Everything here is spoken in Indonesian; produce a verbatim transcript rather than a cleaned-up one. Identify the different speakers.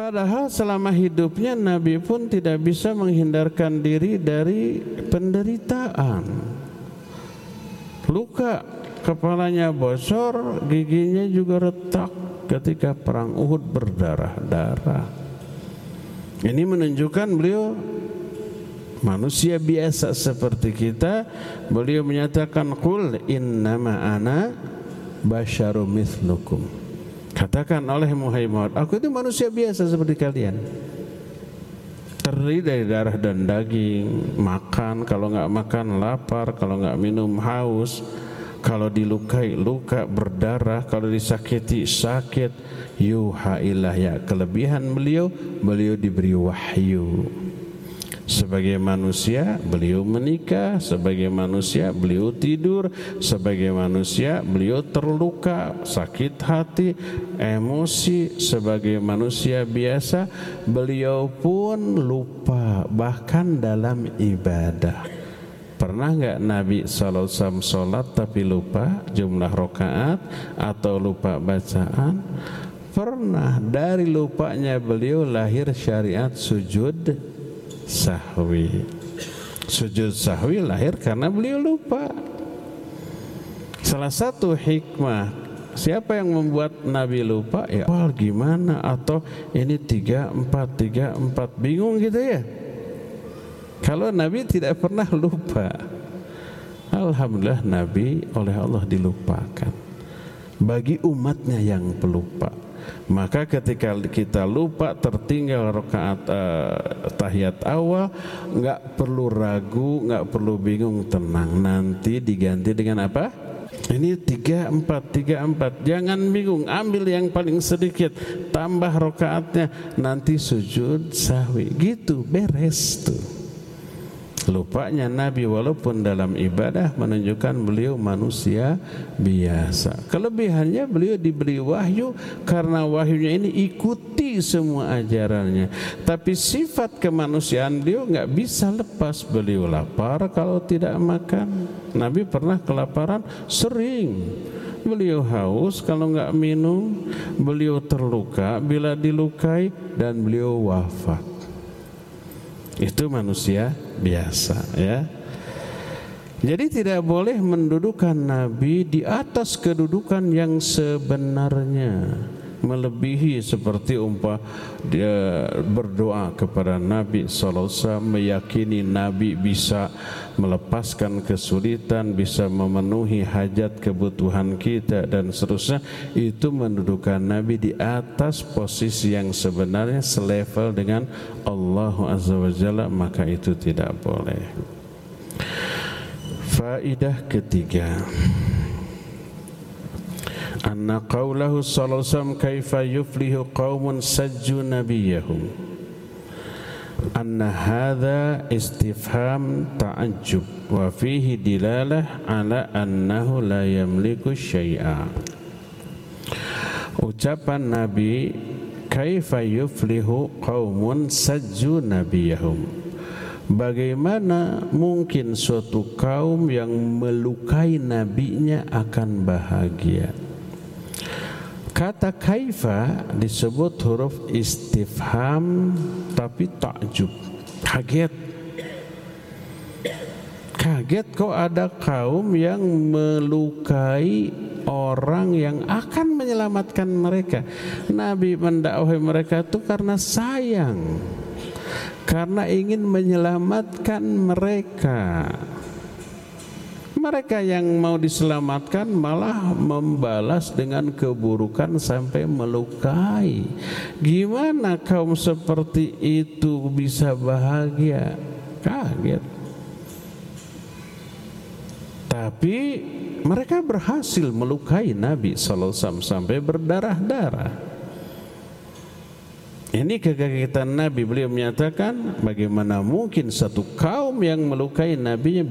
Speaker 1: Padahal selama hidupnya Nabi pun tidak bisa menghindarkan diri dari penderitaan. Luka, kepalanya bocor, giginya juga retak ketika perang Uhud berdarah-darah. Ini menunjukkan beliau manusia biasa seperti kita. Beliau menyatakan, qul innama ana basyarum mithlukum. Katakan oleh Muhammad, aku itu manusia biasa seperti kalian, terdiri dari darah dan daging. Makan, kalau nggak makan lapar, kalau nggak minum haus, kalau dilukai luka berdarah, kalau disakiti sakit. Yuha ilayya. Kelebihan beliau, beliau diberi wahyu. Sebagai manusia beliau menikah, sebagai manusia beliau tidur, sebagai manusia beliau terluka, sakit hati, emosi. Sebagai manusia biasa beliau pun lupa, bahkan dalam ibadah. Pernah nggak Nabi sallallahu alaihi wasallam sholat tapi lupa jumlah rakaat atau lupa bacaan? Pernah. Dari lupanya beliau lahir syariat sujud sahwi. Sujud sahwi lahir karena beliau lupa. Salah satu hikmah, siapa yang membuat Nabi lupa? Ya Allah, gimana? Atau ini tiga empat tiga empat, bingung gitu ya. Kalau Nabi tidak pernah lupa, alhamdulillah Nabi oleh Allah dilupakan. Bagi umatnya yang pelupa, maka ketika kita lupa tertinggal rakaat uh, tahiyat awal, nggak perlu ragu, nggak perlu bingung, tenang, nanti diganti dengan apa? Ini tiga empat tiga empat. Jangan bingung, ambil yang paling sedikit, tambah rakaatnya, nanti sujud sahwi, gitu, beres tuh. Lupanya Nabi walaupun dalam ibadah menunjukkan beliau manusia biasa. Kelebihannya beliau diberi wahyu, karena wahyunya ini ikuti semua ajarannya. Tapi sifat kemanusiaan beliau nggak bisa lepas. Beliau lapar kalau tidak makan. Nabi pernah kelaparan? Sering. Beliau haus kalau nggak minum. Beliau terluka bila dilukai, dan beliau wafat. Itu manusia biasa, ya. Jadi tidak boleh mendudukan Nabi di atas kedudukan yang sebenarnya, melebihi seperti umpah dia berdoa kepada Nabi sallallahu alaihi wasallam, meyakini Nabi bisa melepaskan kesulitan, bisa memenuhi hajat kebutuhan kita dan seterusnya. Itu mendudukan Nabi di atas posisi yang sebenarnya selevel dengan Allah Azza wa Jalla, maka itu tidak boleh. Faidah ketiga, anna qawlahu sallallahu alaihi wasallam kaifa yuflihu qaumun sajju nabiyahum, anna hadha istifham ta'ajjub wa fihi dilalah ala annahu la yamliku syai'a. Ucapan Nabi, kaifa yuflihu qaumun sajju nabiyahum, bagaimana mungkin suatu kaum yang melukai nabinya akan bahagia. Kata kaifa disebut huruf istifham tapi takjub, kaget. Kaget kok ada kaum yang melukai orang yang akan menyelamatkan mereka. Nabi mendakwahi mereka itu karena sayang, karena ingin menyelamatkan mereka. Mereka yang mau diselamatkan malah membalas dengan keburukan sampai melukai. Gimana kaum seperti itu bisa bahagia? Kaget. Tapi mereka berhasil melukai Nabi sallallahu alaihi wasallam sampai berdarah-darah. Ini kekagetan Nabi. Beliau menyatakan, bagaimana mungkin satu kaum yang melukai Nabinya